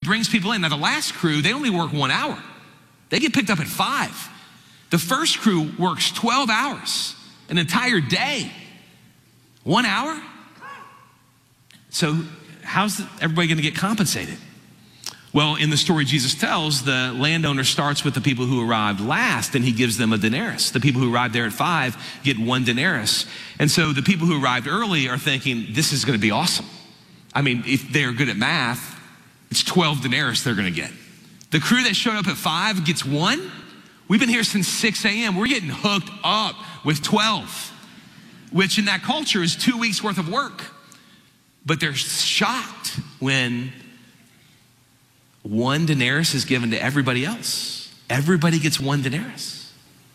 brings people in. Now the last crew, they only work 1 hour. They get picked up at 5. The first crew works 12 hours, an entire day. 1 hour? So how's everybody gonna get compensated? Well, in the story Jesus tells, the landowner starts with the people who arrived last and he gives them a denarius. The people who arrived there at 5 get 1 denarius. And so the people who arrived early are thinking, this is gonna be awesome. I mean, if they're good at math, it's 12 denarius they're gonna get. The crew that showed up at 5 gets 1. We've been here since 6 a.m. We're getting hooked up with 12, which in that culture is 2 weeks worth of work. But they're shocked when 1 denarius is given to everybody else. Everybody gets 1 denarius.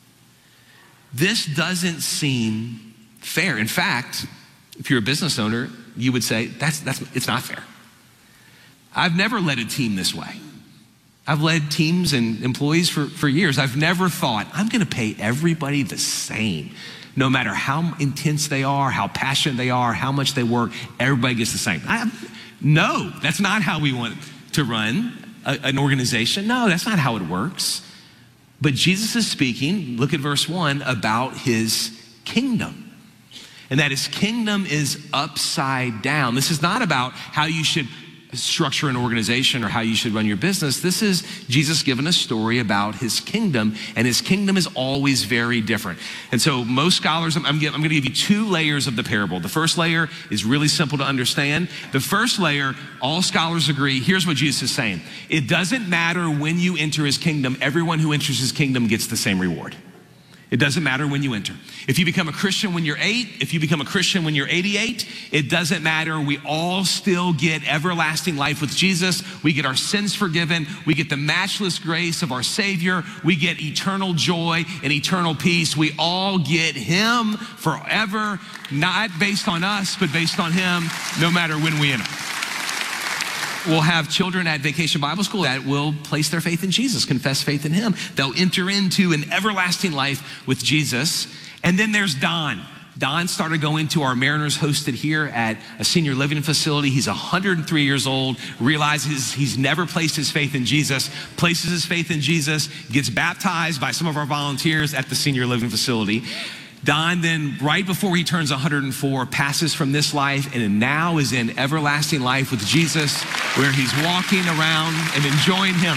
This doesn't seem fair. In fact, if you're a business owner, you would say, it's not fair. I've never led a team this way. I've led teams and employees for years. I've never thought, I'm gonna pay everybody the same. No matter how intense they are, how passionate they are, how much they work, everybody gets the same. No, that's not how we want to run an organization. No, that's not how it works. But Jesus is speaking, look at verse 1, about his kingdom. And that his kingdom is upside down. This is not about how you should structure an organization or how you should run your business. This is Jesus giving a story about his kingdom, and his kingdom is always very different. And so most scholars, I'm going to give you 2 layers of the parable. The first layer is really simple to understand. The first layer, all scholars agree, here's what Jesus is saying. It doesn't matter when you enter his kingdom, everyone who enters his kingdom gets the same reward. It doesn't matter when you enter. If you become a Christian when you're 8, if you become a Christian when you're 88, it doesn't matter. We all still get everlasting life with Jesus. We get our sins forgiven. We get the matchless grace of our Savior. We get eternal joy and eternal peace. We all get him forever, not based on us, but based on him, no matter when we enter. We'll have children at Vacation Bible School that will place their faith in Jesus, confess faith in him. They'll enter into an everlasting life with Jesus. And then there's Don. Don started going to our Mariners hosted here at a senior living facility. He's 103 years old, realizes he's never placed his faith in Jesus, places his faith in Jesus, gets baptized by some of our volunteers at the senior living facility. Don then, right before he turns 104, passes from this life and now is in everlasting life with Jesus, where he's walking around and enjoying him.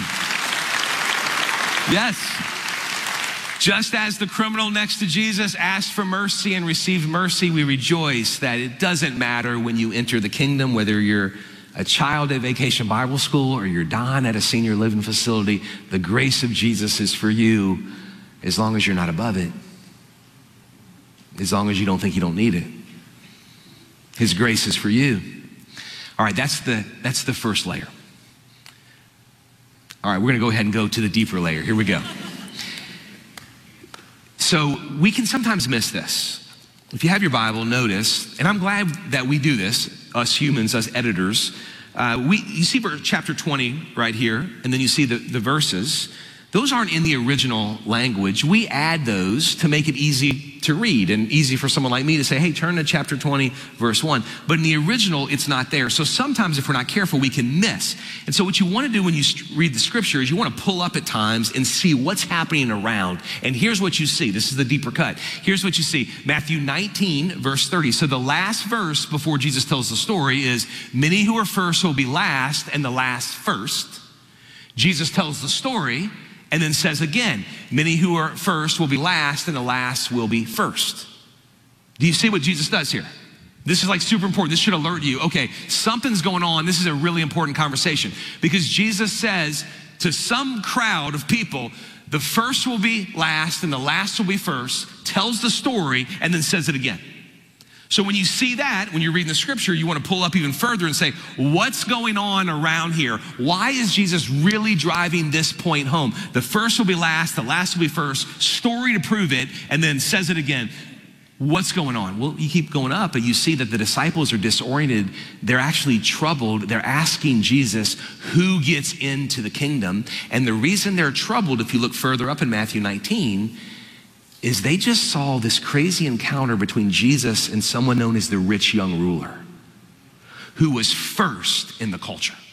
Yes. Just as the criminal next to Jesus asked for mercy and received mercy, we rejoice that it doesn't matter when you enter the kingdom, whether you're a child at Vacation Bible School or you're Don at a senior living facility, the grace of Jesus is for you as long as you're not above it. As long as you don't think you don't need it. His grace is for you. All right, that's the first layer. All right, we're gonna go ahead and go to the deeper layer. Here we go. So we can sometimes miss this. If you have your Bible, notice, and I'm glad that we do this, us humans, us editors. You see chapter 20 right here, and then you see the verses. Those aren't in the original language. We add those to make it easy to read and easy for someone like me to say, hey, turn to chapter 20, verse 1. But in the original, it's not there. So sometimes if we're not careful, we can miss. And so what you want to do when you read the scripture is you want to pull up at times and see what's happening around. And here's what you see. This is the deeper cut. Here's what you see. Matthew 19, verse 30. So the last verse before Jesus tells the story is, many who are first will be last and the last first. Jesus tells the story and then says again, many who are first will be last and the last will be first. Do you see what Jesus does here? This is like super important. This should alert you. Okay, something's going on. This is a really important conversation because Jesus says to some crowd of people, the first will be last and the last will be first, tells the story and then says it again. So when you see that, when you're reading the scripture, you want to pull up even further and say, what's going on around here? Why is Jesus really driving this point home? The first will be last, the last will be first, story to prove it, and then says it again. What's going on? Well, you keep going up, and you see that the disciples are disoriented. They're actually troubled. They're asking Jesus who gets into the kingdom. And the reason they're troubled, if you look further up in Matthew 19, is they just saw this crazy encounter between Jesus and someone known as the rich young ruler, who was first in the culture.